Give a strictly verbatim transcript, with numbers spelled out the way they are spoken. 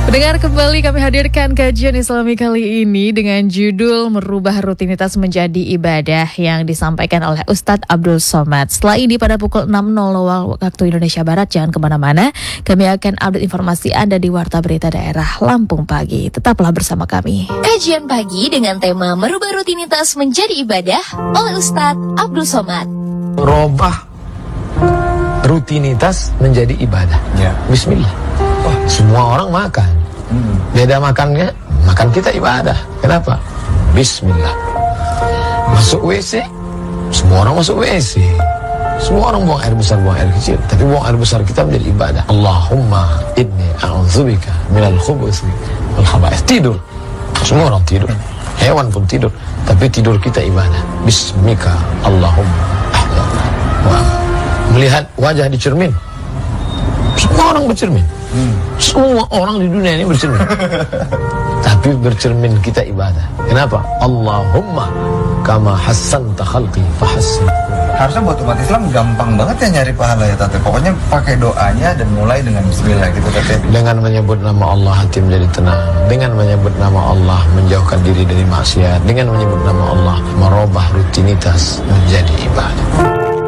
Pendengar, kembali kami hadirkan kajian Islami kali ini dengan judul Merubah Rutinitas Menjadi Ibadah yang disampaikan oleh Ustadz Abdul Somad. Setelah ini pada pukul enam waktu Indonesia Barat, jangan kemana-mana. Kami akan update informasi Anda di Warta Berita Daerah Lampung Pagi. Tetaplah bersama kami. Kajian pagi dengan tema Merubah Rutinitas Menjadi Ibadah oleh Ustadz Abdul Somad. Merubah rutinitas menjadi ibadah. Ya. Bismillah. Wah, semua orang makan. Hmm. Beda makannya, makan kita ibadah. Kenapa? Bismillah. Masuk W C, semua orang masuk W C. Semua orang buang air besar, buang air kecil. Tapi buang air besar kita menjadi ibadah. Allahumma inni a'udzubika minal khubuthi wal khaba'ith. Tidur. Semua orang tidur. Hewan pun tidur. Tapi tidur kita ibadah. Bismika Allahumma ahya. Wah. Melihat wajah di cermin, semua orang bercermin. Hmm. Semua orang di dunia ini bercermin. Tapi bercermin kita ibadah. Kenapa? Allahumma kama hassanta khalqi fahassin. Harusnya buat umat Islam gampang banget ya nyari pahala ya Tante. Pokoknya pakai doanya dan mulai dengan bismillah gitu Tante. Dengan menyebut nama Allah hati menjadi tenang. Dengan menyebut nama Allah menjauhkan diri dari maksiat. Dengan menyebut nama Allah merubah rutinitas menjadi ibadah.